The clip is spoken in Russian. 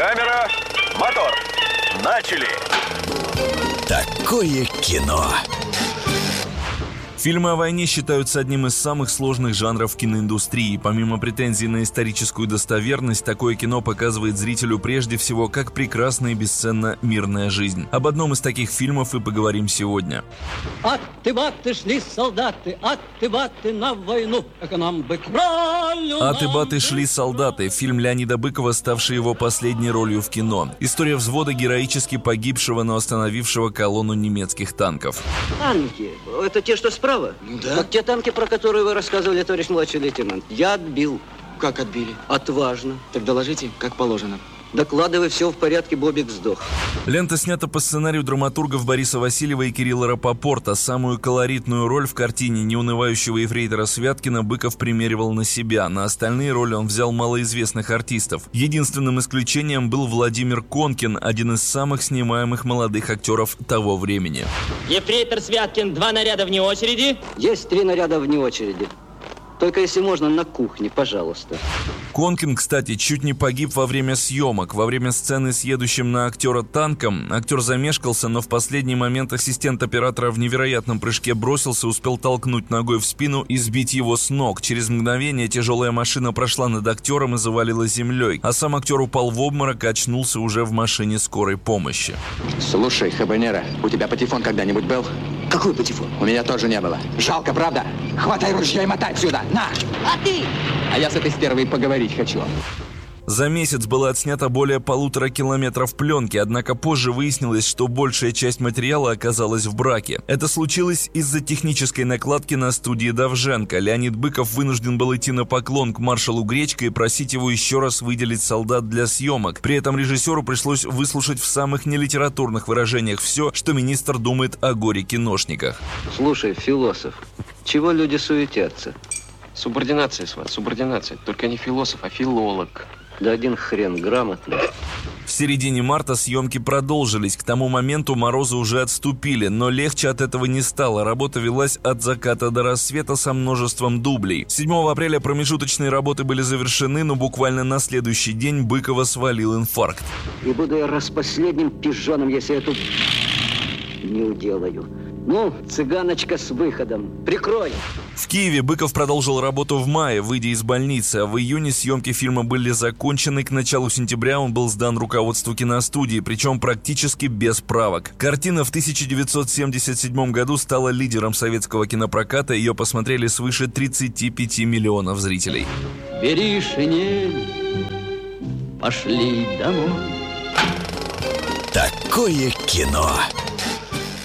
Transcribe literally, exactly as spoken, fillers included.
Камера, мотор. Начали. Такое кино. Фильмы о войне считаются одним из самых сложных жанров киноиндустрии. Помимо претензий на историческую достоверность, такое кино показывает зрителю прежде всего, как прекрасна и бесценна мирная жизнь. Об одном из таких фильмов и поговорим сегодня. Аты-баты шли солдаты, аты-баты на войну, как нам бы кралю. «Аты-баты шли солдаты» — фильм Леонида Быкова, ставший его последней ролью в кино. История взвода героически погибшего, но остановившего колонну немецких танков. Танки, это те, что справа? Да. Как те танки, про которые вы рассказывали, товарищ младший лейтенант. Я отбил. Как отбили? Отважно. Так доложите, как положено. Докладывай, все в порядке, Бобик сдох. Лента снята по сценарию драматургов Бориса Васильева и Кирилла Рапопорта. Самую колоритную роль в картине неунывающего ефрейтора Святкина Быков примеривал на себя. На остальные роли он взял малоизвестных артистов. Единственным исключением был Владимир Конкин, один из самых снимаемых молодых актеров того времени. Ефрейтор Святкин, два наряда вне очереди. Есть три наряда вне очереди. Только если можно на кухне, пожалуйста. Конкин, кстати, чуть не погиб во время съемок. Во время сцены с едущим на актера танком актер замешкался, но в последний момент ассистент оператора в невероятном прыжке бросился, успел толкнуть ногой в спину и сбить его с ног. Через мгновение тяжелая машина прошла над актером и завалила землей, а сам актер упал в обморок и очнулся уже в машине скорой помощи. Слушай, Хабанера, у тебя патефон когда-нибудь был? Какой патефон? У меня тоже не было. Жалко, правда? Хватай ружья и мотай отсюда. На! А ты? А я с этой стервой поговорить хочу. За месяц было отснято более полутора километров пленки, однако позже выяснилось, что большая часть материала оказалась в браке. Это случилось из-за технической накладки на студии Довженко. Леонид Быков вынужден был идти на поклон к маршалу Гречко и просить его еще раз выделить солдат для съемок. При этом режиссеру пришлось выслушать в самых нелитературных выражениях все, что министр думает о горе-киношниках. Слушай, философ, чего люди суетятся? Субординация, сват, субординация. Только не философ, а филолог. Да один хрен грамотный. В середине марта съемки продолжились. К тому моменту морозы уже отступили, но легче от этого не стало. Работа велась от заката до рассвета со множеством дублей. седьмого апреля промежуточные работы были завершены, но буквально на следующий день Быкова свалил инфаркт. И буду я раз последним пижоном, если я тут не уделаю. Ну, цыганочка с выходом. Прикрой! В Киеве Быков продолжил работу в мае, выйдя из больницы, а в июне съемки фильма были закончены. К началу сентября он был сдан руководству киностудии, причем практически без правок. Картина в тысяча девятьсот семьдесят седьмом году стала лидером советского кинопроката, ее посмотрели свыше тридцати пяти миллионов зрителей. Бери шинель, пошли домой. Такое кино.